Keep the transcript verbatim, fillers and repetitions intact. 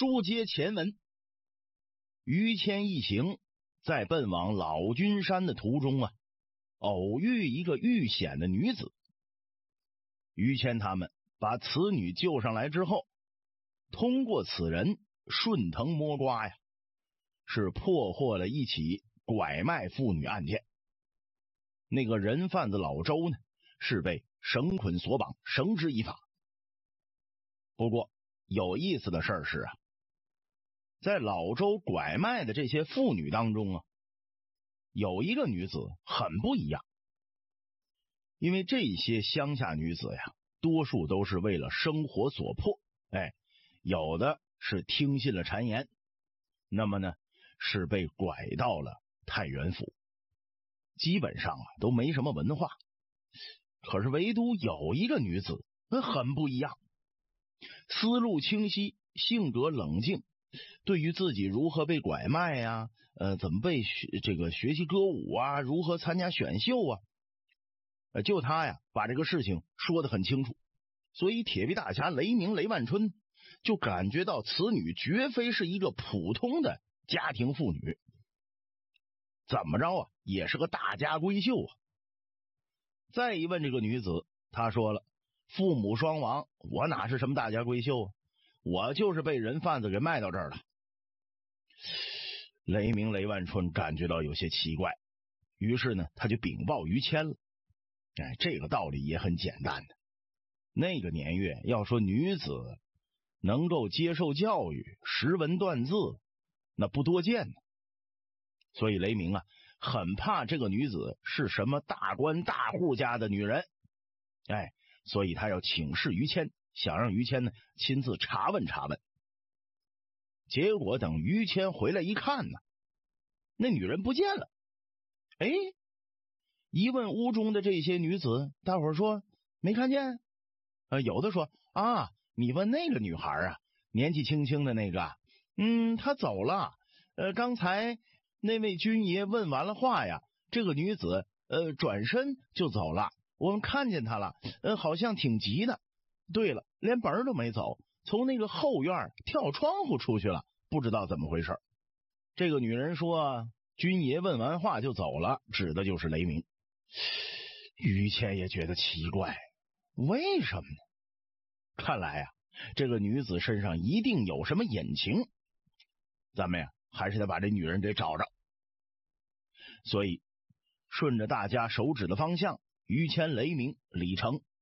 书接前文，于谦一行在奔往老君山的途中啊，偶遇一个遇险的女子。于谦他们把此女救上来之后，通过此人顺藤摸瓜呀，是破获了一起拐卖妇女案件。那个人贩子老周呢，是被绳捆索绑，绳之以法。不过有意思的事儿是啊，在老周拐卖的这些妇女当中啊，有一个女子很不一样。因为这些乡下女子呀，多数都是为了生活所迫，哎，有的是听信了谗言，那么呢是被拐到了太原府，基本上啊都没什么文化。可是唯独有一个女子很不一样，思路清晰，性格冷静，对于自己如何被拐卖呀、呃，怎么被学这个学习歌舞啊，如何参加选秀啊，呃，就他呀把这个事情说得很清楚，所以铁臂大侠雷鸣雷万春就感觉到此女绝非是一个普通的家庭妇女，怎么着啊也是个大家闺秀啊。再一问这个女子，她说了，父母双亡，我哪是什么大家闺秀啊，我就是被人贩子给卖到这儿了。雷鸣雷万春感觉到有些奇怪，于是呢他就禀报于谦了。哎，这个道理也很简单的，那个年月要说女子能够接受教育，识文断字，那不多见呢。所以雷鸣啊很怕这个女子是什么大官大户家的女人，哎，所以他要请示于谦，想让于谦呢亲自查问查问。结果等于谦回来一看呢，那女人不见了。哎，一问屋中的这些女子，大伙儿说没看见。呃，有的说啊，你问那个女孩啊，年纪轻轻的那个，嗯，她走了。呃，刚才那位军爷问完了话呀，这个女子呃转身就走了，我们看见她了，呃，好像挺急的。对了，连门都没走，从那个后院跳窗户出去了，不知道怎么回事。这个女人说军爷问完话就走了，指的就是雷鸣。于谦也觉得奇怪，为什么呢？看来呀、啊，这个女子身上一定有什么隐情，咱们呀还是得把这女人给找着。所以顺着大家手指的方向，于谦、雷鸣、李成